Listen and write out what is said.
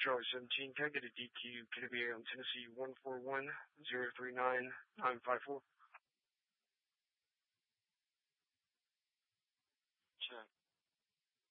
Charlie 17, can I get a DQ KWA on Tennessee 141-039-954? Check.